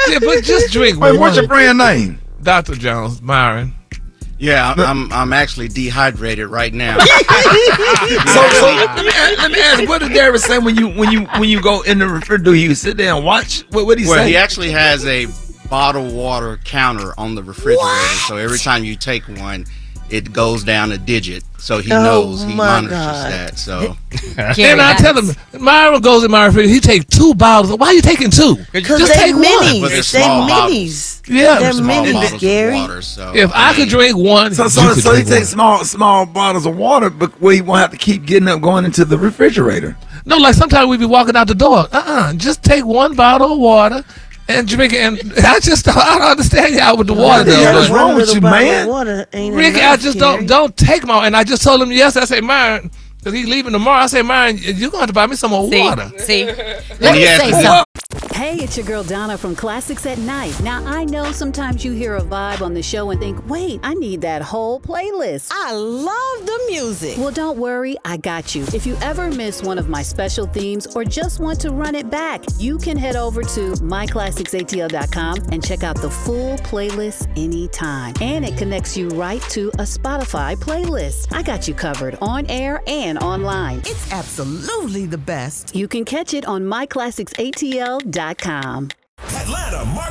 Yeah, but just drink Wait, one. what's your brand name? Dr. Jones, Myron. Yeah, I'm actually dehydrated right now. So let me ask, what did Darius say when you go in the refrigerator? Do you sit there and watch? What did he Well, say? he actually has a bottled water counter on the refrigerator. So every time you take one, it goes down a digit. So he knows, he monitors that. So And I tell him, Myron goes in my refrigerator, he take 2 bottles. Why are you taking 2? Because Just they take one. minis. But they're They small minis. Yeah. They're small minis, bottles Gary. of water. So If I could drink one, So you could he drink takes small bottles of water, but where he won't have to keep getting up going into the refrigerator. No, like sometimes we be walking out the door. Just take 1 bottle of water and drink it. And I don't understand y'all with the water. the hell is though. wrong with Little you, bottle man? of water ain't Ricky, enough, I just Gary. don't take my. And I just told him yes. I say, Myron, because he's leaving tomorrow. I say, Myron, you're gonna have to buy me some more water. See? And Let he me has say to- something. Hey, it's your girl Donna from Classics at Night. Now, I know sometimes you hear a vibe on the show and think, wait, I need that whole playlist. I love the music. Well, don't worry, I got you. If you ever miss one of my special themes or just want to run it back, you can head over to myclassicsatl.com and check out the full playlist anytime. And it connects you right to a Spotify playlist. I got you covered on air and online. It's absolutely the best. You can catch it on myclassicsatl.com. Atlanta,